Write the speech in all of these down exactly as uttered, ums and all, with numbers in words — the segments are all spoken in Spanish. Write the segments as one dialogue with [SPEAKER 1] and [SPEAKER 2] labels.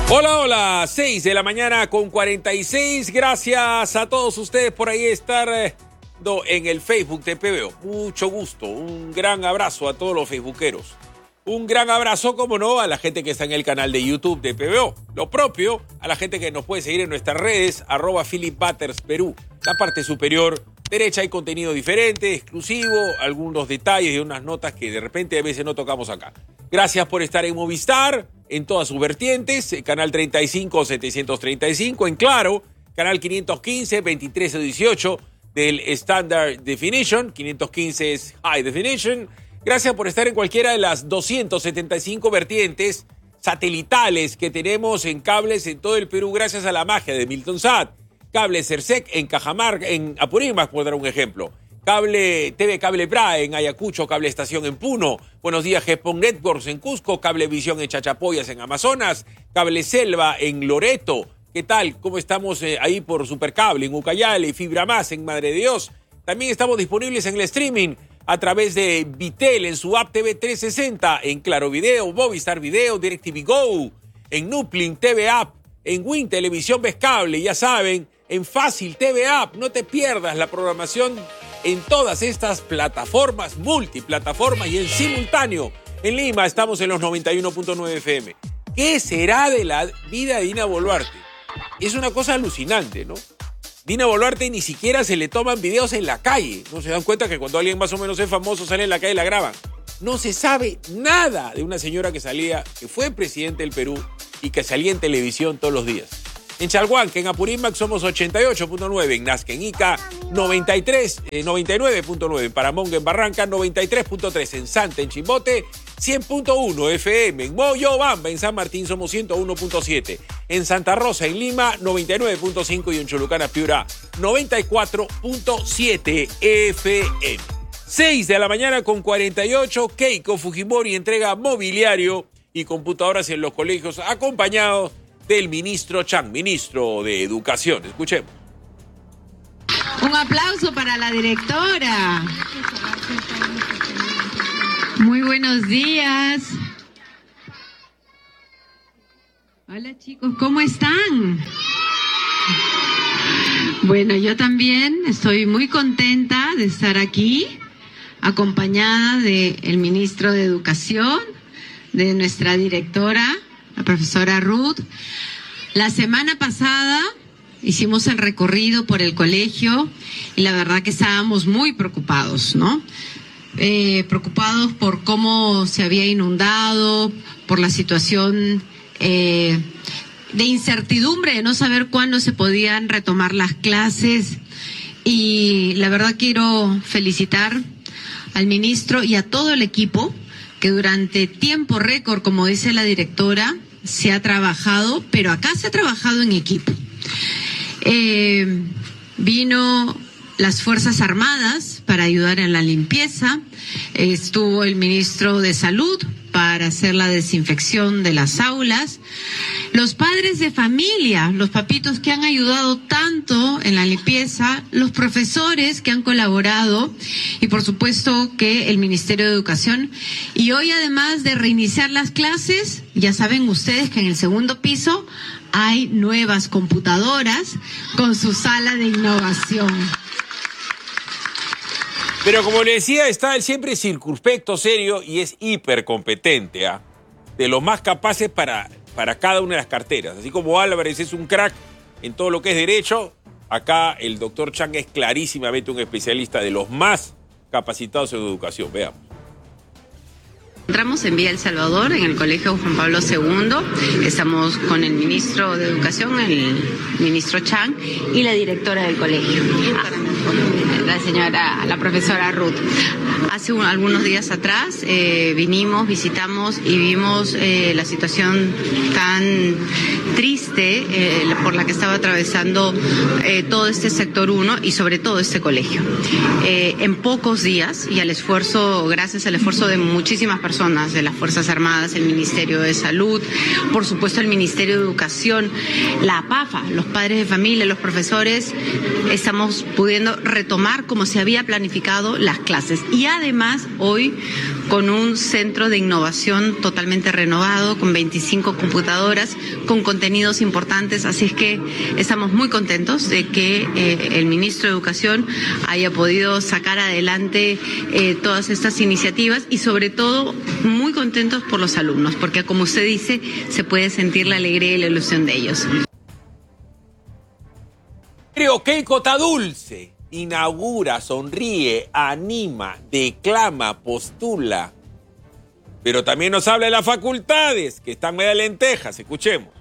[SPEAKER 1] Hola, hola, seis de la mañana con cuarenta y seis. Gracias a todos ustedes por ahí estar eh, no, en el Facebook de P B O. Mucho gusto, un gran abrazo a todos los facebookeros. Un gran abrazo, como no, a la gente que está en el canal de YouTube de P B O. Lo propio a la gente que nos puede seguir en nuestras redes, arroba Philip Butters Perú. La parte superior derecha hay contenido diferente, exclusivo, algunos detalles y unas notas que de repente a veces no tocamos acá. Gracias por estar en Movistar, en todas sus vertientes, canal treinta y cinco, setecientos treinta y cinco, en Claro, canal quinientos quince, veintitrés dieciocho del Standard Definition, quinientos quince es High Definition. Gracias por estar en cualquiera de las doscientas setenta y cinco vertientes satelitales que tenemos en cables en todo el Perú, gracias a la magia de Milton Sat. Cable Cersec en Cajamarca, en Apurímac, por dar un ejemplo. Cable T V Cable Bra en Ayacucho, Cable Estación en Puno. Buenos días, Gespon Networks en Cusco, Cable Visión en Chachapoyas en Amazonas, Cable Selva en Loreto. ¿Qué tal? ¿Cómo estamos eh, ahí por Supercable en Ucayali, Fibra Más en Madre de Dios? También estamos disponibles en el streaming a través de Vitel en su app T V trescientos sesenta, en Claro Video, Movistar Video, DirecTV Go, en Nuplin T V App, en Win Televisión Ves Cable, ya saben, en Fácil T V App. No te pierdas la programación en todas estas plataformas, multiplataformas y en simultáneo. En Lima estamos en los noventa y uno punto nueve F M. ¿Qué será de la vida de Dina Boluarte? Es una cosa alucinante, ¿no? Dina Boluarte ni siquiera se le toman videos en la calle. No se dan cuenta que cuando alguien más o menos es famoso sale en la calle y la graban. No se sabe nada de una señora que salía, que fue presidente del Perú y que salía en televisión todos los días. En Chalhuanca, en Apurímac, somos ochenta y ocho punto nueve. En Nazca, en Ica, noventa y tres, eh, noventa y nueve punto nueve. En Paramonga, en Barranca, noventa y tres punto tres. En Santa, en Chimbote, cien punto uno F M. En Moyobamba, en San Martín, somos ciento uno punto siete. En Santa Rosa, en Lima, noventa y nueve punto cinco. Y en Cholucana, Piura, noventa y cuatro punto siete F M. seis de la mañana con cuarenta y ocho. Keiko Fujimori entrega mobiliario y computadoras en los colegios, acompañados del ministro Chang, ministro de Educación. Escuchemos.
[SPEAKER 2] Un aplauso para la directora. Muy buenos días. Hola chicos, ¿cómo están? Bueno, yo también estoy muy contenta de estar aquí, acompañada del ministro de Educación, de nuestra directora, la profesora Ruth. La semana pasada hicimos el recorrido por el colegio y la verdad que estábamos muy preocupados, ¿no? Eh, preocupados por cómo se había inundado, por la situación eh, de incertidumbre, de no saber cuándo se podían retomar las clases. Y la verdad quiero felicitar al ministro y a todo el equipo que durante tiempo récord, como dice la directora, se ha trabajado, pero acá se ha trabajado en equipo. Eh, vino las Fuerzas Armadas para ayudar en la limpieza, eh, estuvo el ministro de Salud para hacer la desinfección de las aulas, los padres de familia, los papitos que han ayudado tanto en la limpieza, los profesores que han colaborado y por supuesto que el Ministerio de Educación. Y hoy, además de reiniciar las clases, ya saben ustedes que en el segundo piso hay nuevas computadoras con su sala de innovación.
[SPEAKER 1] Pero como le decía, está él siempre circunspecto, serio y es hipercompetente, ¿eh? De los más capaces para, para cada una de las carteras. Así como Álvarez es un crack en todo lo que es derecho, acá el doctor Chang es clarísimamente un especialista de los más capacitados en educación. Veamos.
[SPEAKER 3] Entramos en Vía El Salvador, en el Colegio Juan Pablo segundo. Estamos con el ministro de Educación, el ministro Chang, y la directora del colegio, la señora, la profesora Ruth. Hace un, algunos días atrás eh, vinimos, visitamos y vimos eh, la situación tan triste eh, por la que estaba atravesando eh, todo este sector uno y sobre todo este colegio. Eh, en pocos días, y al esfuerzo, gracias al esfuerzo de muchísimas personas, de las Fuerzas Armadas, el Ministerio de Salud, por supuesto el Ministerio de Educación, la APAFA, los padres de familia, los profesores, estamos pudiendo retomar como se había planificado las clases. Y además, hoy, con un centro de innovación totalmente renovado, con veinticinco computadoras, con contenidos importantes. Así es que estamos muy contentos de que eh, el ministro de Educación haya podido sacar adelante eh, todas estas iniciativas y sobre todo muy contentos por los alumnos, porque como usted dice, se puede sentir la alegría y la ilusión de ellos.
[SPEAKER 1] Creo que Keiko está dulce. Inaugura, sonríe, anima, declama, postula. Pero también nos habla de las facultades, que están media lentejas. Escuchemos.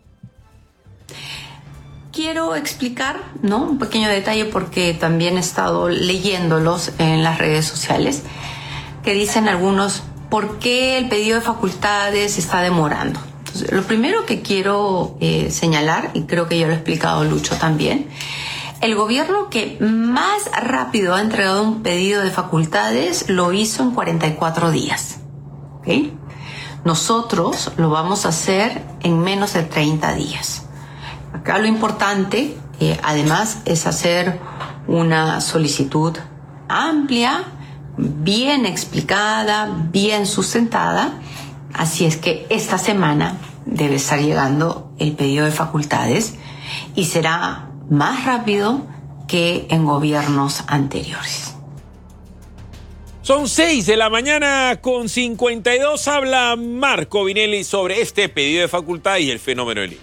[SPEAKER 4] Quiero explicar, ¿no?, un pequeño detalle porque también he estado leyéndolos en las redes sociales, que dicen algunos, ¿por qué el pedido de facultades se está demorando? Entonces, lo primero que quiero eh, señalar, y creo que ya lo ha explicado Lucho también, el gobierno que más rápido ha entregado un pedido de facultades lo hizo en cuarenta y cuatro días. ¿Okay? Nosotros lo vamos a hacer en menos de treinta días. Acá lo importante, eh, además, es hacer una solicitud amplia, bien explicada, bien sustentada. Así es que esta semana debe estar llegando el pedido de facultades y será más rápido que en gobiernos anteriores.
[SPEAKER 1] Son seis de la mañana con cincuenta y dos. Habla Marco Vinelli sobre este pedido de facultad y el fenómeno del niño.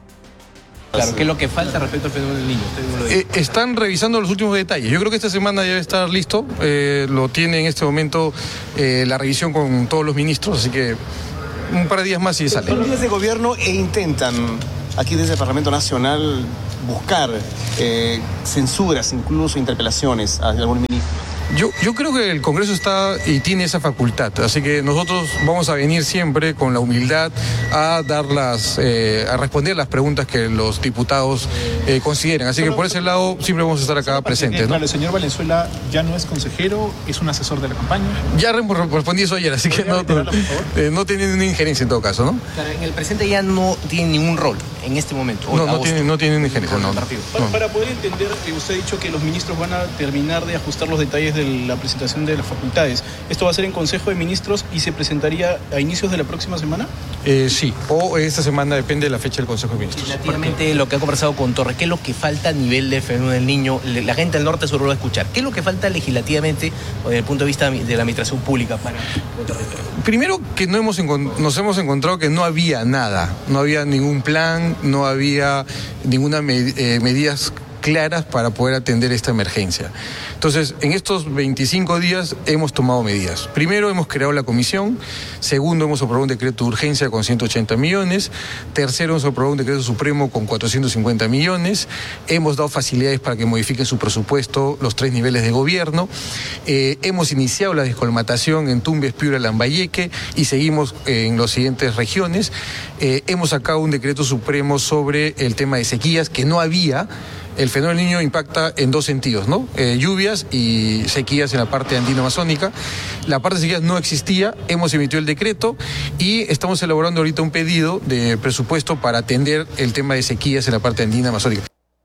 [SPEAKER 5] Claro, ¿qué es lo que falta respecto al fenómeno del niño?
[SPEAKER 6] Eh, están revisando los últimos detalles. Yo creo que esta semana debe estar listo. Eh, lo tiene en este momento eh, la revisión con todos los ministros, así que un par de días más y sale.
[SPEAKER 7] Son días de gobierno e intentan aquí desde el Parlamento Nacional buscar eh, censuras, incluso interpelaciones a algún ministro.
[SPEAKER 6] Yo, yo creo que el Congreso está y tiene esa facultad, así que nosotros vamos a venir siempre con la humildad a dar las, eh, a responder las preguntas que los diputados eh, consideren. Así que por ese lado siempre vamos a estar acá presentes, ¿no?
[SPEAKER 8] Claro, el señor Valenzuela ya no es consejero, es un asesor de la campaña.
[SPEAKER 6] Ya respondí eso ayer, así que no, no, eh, no tiene ninguna injerencia en todo caso, ¿no?
[SPEAKER 5] Claro, en el presente ya no tiene ningún rol en este momento.
[SPEAKER 6] No, no tiene, no tiene ninguna injerencia, no. no.
[SPEAKER 8] Para, para poder entender, que usted ha dicho que los ministros van a terminar de ajustar los detalles de la presentación de las facultades. ¿Esto va a ser en Consejo de Ministros y se presentaría a inicios de la próxima semana?
[SPEAKER 6] Eh, sí, o esta semana, depende de la fecha del Consejo de Ministros.
[SPEAKER 5] Relativamente lo que ha conversado con Torre, ¿qué es lo que falta a nivel de fenómeno del niño? La gente del norte seguro va a escuchar. ¿Qué es lo que falta legislativamente o desde el punto de vista de la administración pública para...?
[SPEAKER 6] Primero que no hemos nos hemos encontrado que no había nada, no había ningún plan, no había ninguna med eh, medidas claras para poder atender esta emergencia. Entonces, en estos veinticinco días hemos tomado medidas. Primero, hemos creado la comisión. Segundo, hemos aprobado un decreto de urgencia con ciento ochenta millones. Tercero, hemos aprobado un decreto supremo con cuatrocientos cincuenta millones. Hemos dado facilidades para que modifiquen su presupuesto los tres niveles de gobierno. Eh, hemos iniciado la descolmatación en Tumbes, Piura, Lambayeque y seguimos eh, en las siguientes regiones. Eh, hemos sacado un decreto supremo sobre el tema de sequías que no había. El fenómeno del niño impacta en dos sentidos, ¿no? Eh, lluvias y sequías en la parte andino-amazónica. La parte de sequías no existía, hemos emitido el decreto y estamos elaborando ahorita un pedido de presupuesto para atender el tema de sequías en la parte andino-amazónica.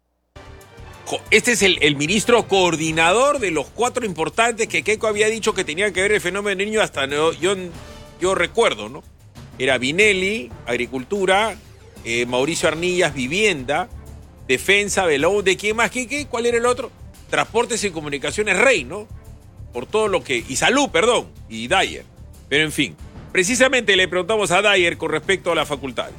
[SPEAKER 1] Este es el, el ministro coordinador de los cuatro importantes que Keiko había dicho que tenía que ver el fenómeno del niño hasta no, yo, yo recuerdo, ¿no? Era Vinelli, Agricultura, eh, Mauricio Arnillas, Vivienda, Defensa, Belón, ¿de quién más? ¿Qué, qué? ¿Cuál era el otro? Transportes y Comunicaciones Rey, ¿no? Por todo lo que... Y Salud, perdón, y Dyer. Pero en fin, precisamente le preguntamos a Dyer con respecto a las facultades.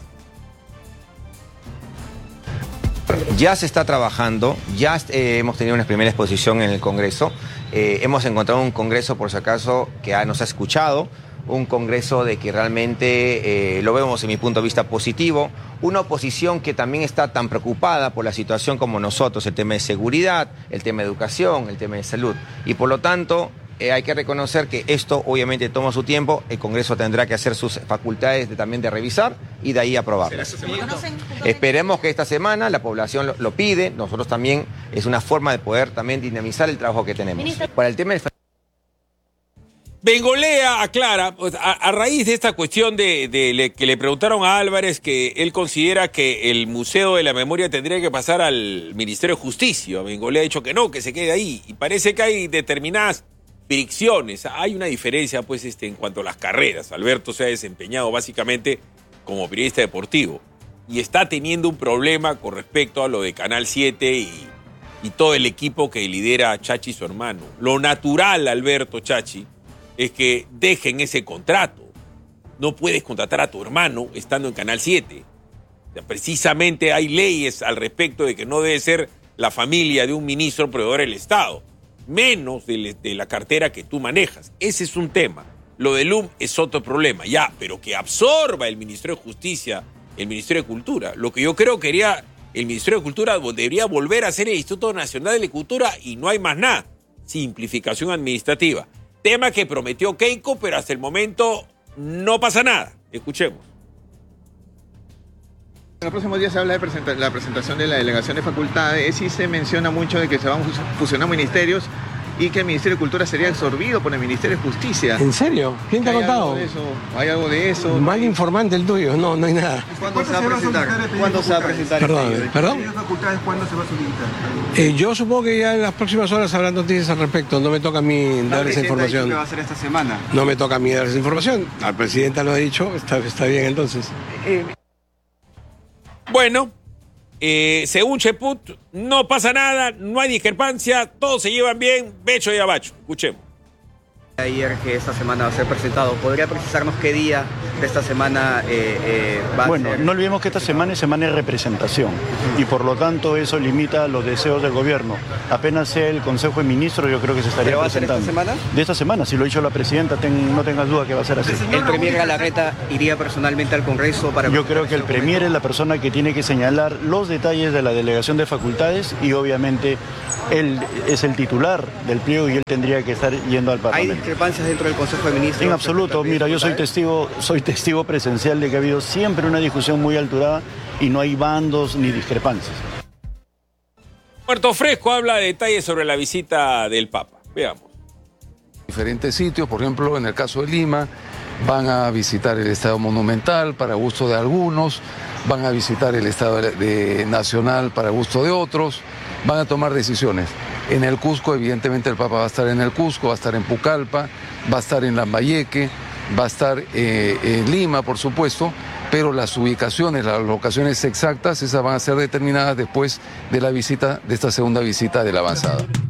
[SPEAKER 9] Ya se está trabajando, ya eh, hemos tenido una primera exposición en el Congreso. Eh, hemos encontrado un Congreso, por si acaso, que ha, nos ha escuchado. Un Congreso de que realmente eh, lo vemos, en mi punto de vista, positivo. Una oposición que también está tan preocupada por la situación como nosotros, el tema de seguridad, el tema de educación, el tema de salud. Y por lo tanto, eh, hay que reconocer que esto obviamente toma su tiempo. El Congreso tendrá que hacer sus facultades de, también de revisar y de ahí aprobarlo. Esperemos que esta semana la población lo, lo pide. Nosotros también es una forma de poder también dinamizar el trabajo que tenemos. Para el tema del
[SPEAKER 1] Bengolea aclara, pues, a, a raíz de esta cuestión de, de le, que le preguntaron a Álvarez que él considera que el Museo de la Memoria tendría que pasar al Ministerio de Justicia. Bengolea ha dicho que no, que se quede ahí. Y parece que hay determinadas fricciones. Hay una diferencia, pues, este, en cuanto a las carreras. Alberto se ha desempeñado básicamente como periodista deportivo y está teniendo un problema con respecto a lo de Canal siete y, y todo el equipo que lidera Chachi y su hermano. Lo natural, Alberto Chachi, es que dejen ese contrato. No puedes contratar a tu hermano estando en Canal siete. O sea, precisamente hay leyes al respecto de que no debe ser la familia de un ministro proveedor del Estado, menos de, de la cartera que tú manejas. Ese es un tema. Lo del U M es otro problema, ya, pero que absorba el Ministerio de Justicia, el Ministerio de Cultura. Lo que yo creo que quería el Ministerio de Cultura debería volver a ser el Instituto Nacional de Cultura y no hay más nada. Simplificación administrativa. Tema que prometió Keiko, pero hasta el momento no pasa nada. Escuchemos.
[SPEAKER 10] En el próximo día se habla de presenta- la presentación de la delegación de facultades y se menciona mucho de que se van a fusionar ministerios y que el Ministerio de Cultura sería absorbido por el Ministerio de Justicia.
[SPEAKER 11] ¿En serio? ¿Quién te ha
[SPEAKER 10] ¿Hay
[SPEAKER 11] contado?
[SPEAKER 10] algo de eso? ¿Hay algo de eso?
[SPEAKER 11] Mal informante el tuyo, no, no hay nada.
[SPEAKER 10] ¿Cuándo se va a presentar? ¿Cuándo se va a presentar?
[SPEAKER 11] Perdón,
[SPEAKER 10] este
[SPEAKER 11] ¿perdón?
[SPEAKER 12] facultades cuándo se va a solicitar?
[SPEAKER 11] Eh, yo supongo que ya en las próximas horas habrá noticias al respecto. No me toca a mí dar esa información.
[SPEAKER 12] ¿Qué va a hacer esta semana?
[SPEAKER 11] No me toca a mí dar esa información. La presidenta lo ha dicho, está, está bien entonces.
[SPEAKER 1] Eh, bueno, eh, según Cheput, no pasa nada, no hay discrepancia, todos se llevan bien, Becho y Abacho. Escuchemos.
[SPEAKER 13] Ayer que esta semana va a ser presentado, ¿podría precisarnos qué día de esta semana eh, eh, va
[SPEAKER 14] bueno,
[SPEAKER 13] a ser?
[SPEAKER 14] no olvidemos que esta semana es semana de representación y por lo tanto eso limita los deseos del gobierno. Apenas sea el Consejo de Ministros, yo creo que se estaría
[SPEAKER 13] ¿Pero va
[SPEAKER 14] presentando.
[SPEAKER 13] a ser esta semana?
[SPEAKER 14] De esta semana, si lo ha dicho la presidenta, ten, no tengas duda que va a ser así.
[SPEAKER 13] ¿El premier Galarreta iría personalmente al Congreso para...?
[SPEAKER 14] Yo creo que el premier es la persona que tiene que señalar los detalles de la delegación de facultades y obviamente él es el titular del pliego y él tendría que estar yendo al
[SPEAKER 13] ¿Hay
[SPEAKER 14] Parlamento.
[SPEAKER 13] discrepancias dentro del Consejo de Ministros?
[SPEAKER 14] En absoluto, mira, yo soy testigo, soy testigo presencial de que ha habido siempre una discusión muy alturada y no hay bandos ni discrepancias.
[SPEAKER 1] Puerto Fresco habla de detalles sobre la visita del Papa. Veamos.
[SPEAKER 15] Diferentes sitios, por ejemplo, en el caso de Lima, van a visitar el Estadio Monumental para gusto de algunos, van a visitar el Estadio de Nacional para gusto de otros, van a tomar decisiones. En el Cusco, evidentemente, el Papa va a estar en el Cusco, va a estar en Pucallpa, va a estar en Lambayeque, va a estar eh, en Lima, por supuesto, pero las ubicaciones, las locaciones exactas, esas van a ser determinadas después de la visita, de esta segunda visita de la avanzada.